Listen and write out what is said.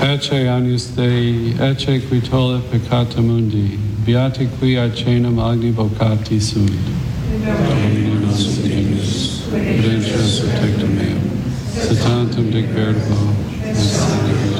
Ecce agnus Dei, ecce qui tollit peccata mundi, beati qui arcenum agni vocati sunt. Domine nostrum Deus, redemptionis protectum meum, se tantum dic verbo, et